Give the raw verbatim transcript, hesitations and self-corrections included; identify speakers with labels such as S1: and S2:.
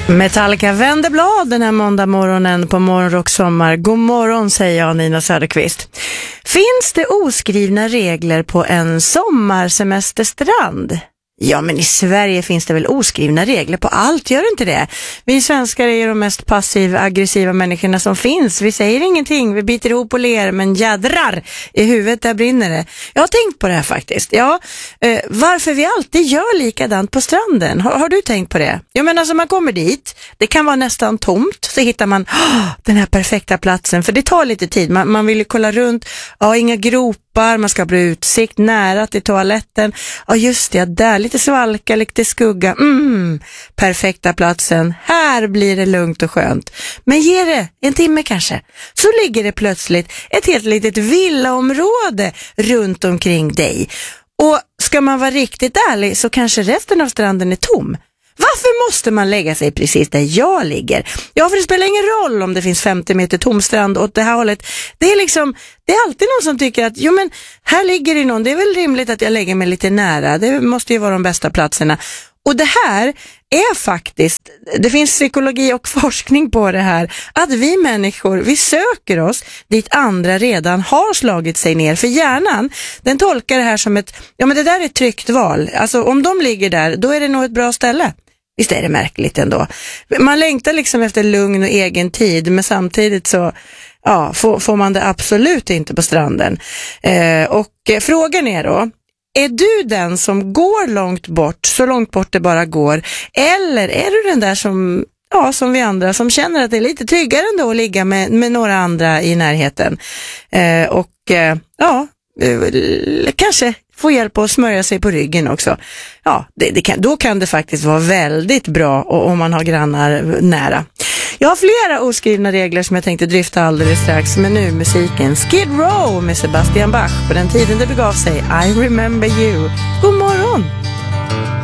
S1: Metallica vänder blad den här måndag morgonen på Morgonrock Sommar. God morgon säger jag, Nina Söderqvist. Finns det oskrivna regler på en sommarsemesterstrand? Ja, men i Sverige finns det väl oskrivna regler på allt, gör det inte det? Vi svenskar är de mest passiva, aggressiva människorna som finns. Vi säger ingenting, vi biter ihop och ler, men jädrar, i huvudet där brinner det. Jag har tänkt på det här faktiskt. Ja, eh, varför vi alltid gör likadant på stranden. Har, har du tänkt på det? Jag menar, alltså man kommer dit, det kan vara nästan tomt, så hittar man oh, den här perfekta platsen. För det tar lite tid, man, man vill ju kolla runt, ja, inga gropar, man ska ha utsikt nära till toaletten. Ja, just det, där lite svalka, lite skugga. Mm, perfekta platsen. Här blir det lugnt och skönt. Men ge det en timme kanske, så ligger det plötsligt ett helt litet villaområde runt omkring dig. Och ska man vara riktigt ärlig så kanske resten av stranden är tom. Varför måste man lägga sig precis där jag ligger? Ja, för det spelar ingen roll om det finns femtio meter tomstrand åt det här hållet. Det är liksom, det är alltid någon som tycker att, jo men här ligger det någon, det är väl rimligt att jag lägger mig lite nära. Det måste ju vara de bästa platserna. Och det här är faktiskt, det finns psykologi och forskning på det här, att vi människor, vi söker oss dit andra redan har slagit sig ner. För hjärnan, den tolkar det här som ett, ja men det där är ett tryggt val. Alltså om de ligger där, då är det nog ett bra ställe. Visst är det märkligt ändå. Man längtar liksom efter lugn och egen tid, men samtidigt så ja, får, får man det absolut inte på stranden. Eh, och eh, frågan är då, är du den som går långt bort, så långt bort det bara går, eller är du den där som, ja, som vi andra, som känner att det är lite tryggare ändå att ligga med, med några andra i närheten? Eh, och eh, ja, eh, kanske få hjälp att smörja sig på ryggen också. Ja, det, det kan, då kan det faktiskt vara väldigt bra om man har grannar nära. Jag har flera oskrivna regler som jag tänkte dryfta alldeles strax, men nu musiken Skid Row med Sebastian Bach på den tiden det begav sig. I remember you. God morgon!